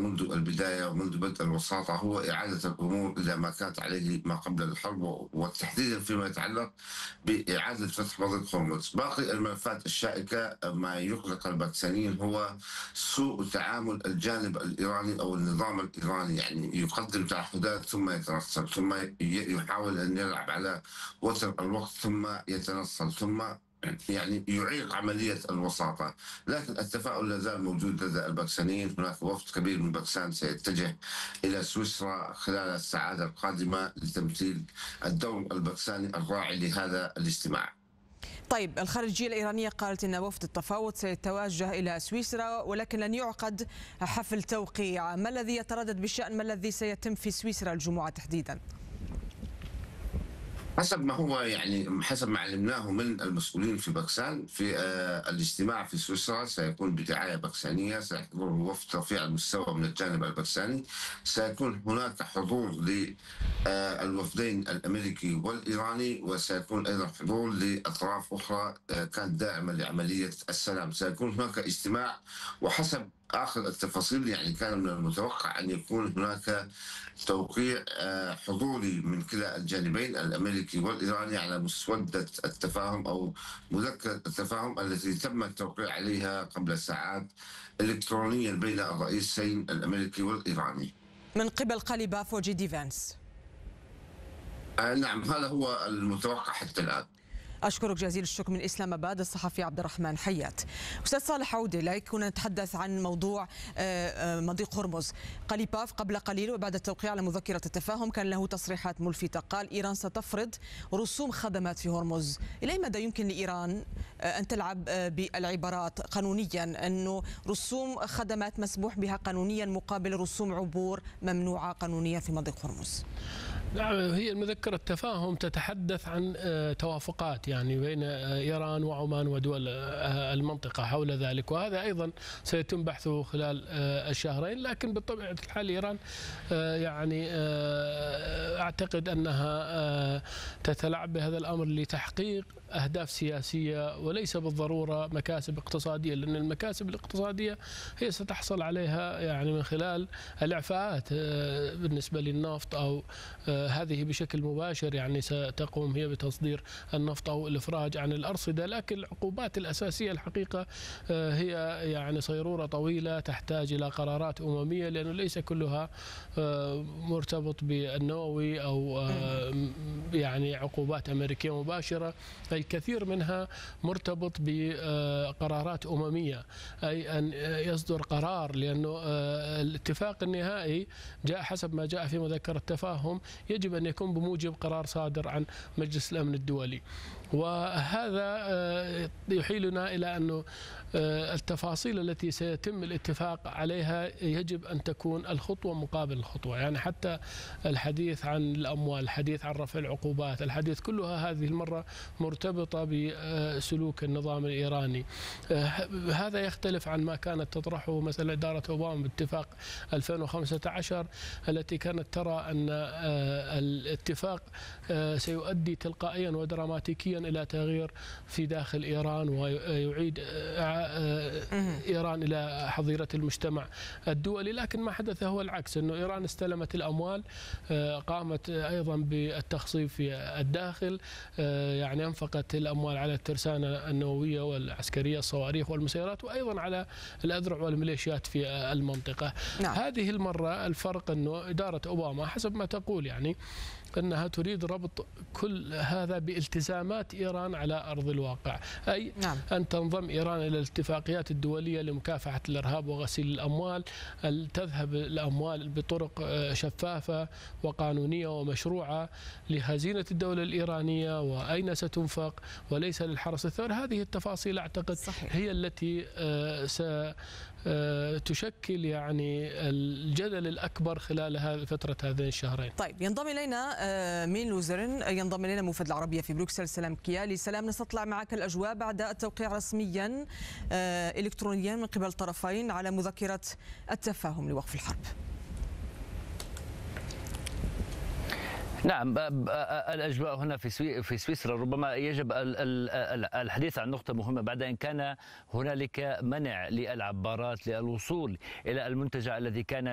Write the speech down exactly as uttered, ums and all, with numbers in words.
منذ البداية ومنذ بدء الوساطة هو إعادة الأمور إلى ما كانت عليه ما قبل الحرب، وتحديدا فيما يتعلق بإعادة فتح مضيق هرمز. باقي الملفات الشائكة ما يقلق الباكستانيين هو سوء تعامل الجانب الإيراني أو النظام الإيراني، يعني يقدم تعهدات ثم يتنصل، ثم يحاول أن يلعب على وتر الوقت ثم يتنصل، ثم يعني يعيق عملية الوساطة. لكن التفاؤل لا زال موجود لدى الباكستانيين. هناك وفد كبير من باكستان سيتجه إلى سويسرا خلال الساعات القادمة لتمثيل الدور الباكستاني الراعي لهذا الاجتماع. طيب، الخارجية الإيرانية قالت أن وفد التفاوض سيتوجه إلى سويسرا، ولكن لن يعقد حفل توقيع. ما الذي يتردد بشأن ما الذي سيتم في سويسرا الجمعة تحديدا؟ حسب ما هو يعني حسب ما علمناه من المسؤولين في باكستان، في آه الاجتماع في سويسرا سيكون بدعاية باكستانية، سيحضره وفد رفيع المستوى من الجانب الباكستاني، سيكون هناك حضور للوفدين الأمريكي والإيراني، وسيكون أيضا حضور لأطراف أخرى آه كانت داعمة لعملية السلام. سيكون هناك اجتماع، وحسب آخر التفاصيل يعني كان من المتوقع أن يكون هناك توقيع حضوري من كلا الجانبين الأمريكي والإيراني على مسودة التفاهم أو مذكرة التفاهم التي تم التوقيع عليها قبل ساعات إلكترونيا بين الرئيسين الأمريكي والإيراني من قبل قليباف وجي دي فانس. آه نعم، هذا هو المتوقع حتى الآن. أشكرك جزيل الشكر من إسلام آباد الصحفي عبد الرحمن حيات. أستاذ صالح عودة إليك، كنا نتحدث عن موضوع مضيق هرمز. قليباف قبل قليل وبعد التوقيع على مذكرة التفاهم كان له تصريحات ملفتة، قال إيران ستفرض رسوم خدمات في هرمز. إلى مدى يمكن لإيران أن تلعب بالعبارات قانونيا أنه رسوم خدمات مسموح بها قانونيا مقابل رسوم عبور ممنوعة قانونيا في مضيق هرمز؟ نعم، هي المذكرة التفاهم تتحدث عن توافقات يعني بين إيران وعمان ودول المنطقة حول ذلك، وهذا أيضا سيتم بحثه خلال الشهرين. لكن بطبيعة الحال إيران يعني أعتقد أنها تتلاعب بهذا الأمر لتحقيق أهداف سياسية وليس بالضرورة مكاسب اقتصادية، لأن المكاسب الاقتصادية هي ستحصل عليها يعني من خلال الإعفاءات بالنسبة للنفط، أو هذه بشكل مباشر يعني ستقوم هي بتصدير النفط أو الإفراج عن الأرصدة. لكن العقوبات الأساسية الحقيقة هي يعني صيرورة طويلة تحتاج إلى قرارات أممية، لأنه ليس كلها مرتبط بالنووي أو يعني عقوبات أمريكية مباشرة، أي كثير منها مرتبط بقرارات أممية، أي أن يصدر قرار، لأنه الاتفاق النهائي جاء حسب ما جاء في مذكرة التفاهم يجب أن يكون بموجب قرار صادر عن مجلس الأمن الدولي. وهذا يحيلنا إلى أنه التفاصيل التي سيتم الاتفاق عليها يجب أن تكون الخطوة مقابل الخطوة، يعني حتى الحديث عن الأموال، الحديث عن رفع العقوبات، الحديث كلها هذه المرة مرتبطة بسلوك النظام الإيراني. هذا يختلف عن ما كانت تطرحه مثلا إدارة أوباما باتفاق ألفين وخمسة عشر، التي كانت ترى أن الاتفاق سيؤدي تلقائيا ودراماتيكيا إلى تغيير في داخل إيران، ويعيد إيران إلى حظيرة المجتمع الدولي. لكن ما حدث هو العكس، أنه إيران استلمت الأموال، قامت أيضا بالتخصيب في الداخل، يعني أنفقت الأموال على الترسانة النووية والعسكرية، الصواريخ والمسيرات، وأيضا على الأذرع والميليشيات في المنطقة. نعم. هذه المرة الفرق أنه إدارة أوباما حسب ما تقول يعني أنها تريد ربط كل هذا بالتزامات إيران على أرض الواقع، أي نعم. أن تنضم إيران إلى الاتفاقيات الدولية لمكافحة الإرهاب وغسيل الأموال، تذهب الأموال بطرق شفافة وقانونية ومشروعة لخزينة الدولة الإيرانية وأين ستنفق وليس للحرس الثوري. هذه التفاصيل أعتقد صحيح. هي التي ستشكل يعني الجدل الأكبر خلال فترة هذين الشهرين. طيب، ينضم إلينا مين لوزرن، ينضم إلينا موفد العربية في بروكسل. سلام كيالي. سلام، نستطلع معك الأجواء بعد التوقيع رسميا إلكترونيا من قبل الطرفين على مذكرة التفاهم لوقف الحرب. نعم، الأجواء هنا في في سويسرا ربما يجب الحديث عن نقطة مهمة. بعد أن كان هنالك منع للعبارات للوصول إلى المنتجع الذي كان